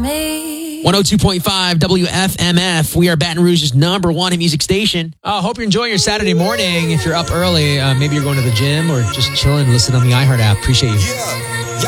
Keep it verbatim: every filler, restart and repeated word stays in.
me. one oh two point five W F M F. We are Baton Rouge's number one music station. I uh, hope you're enjoying your Saturday morning. If you're up early, uh, maybe you're going to the gym or just chilling, listen on the iHeart app. Appreciate you. Yeah.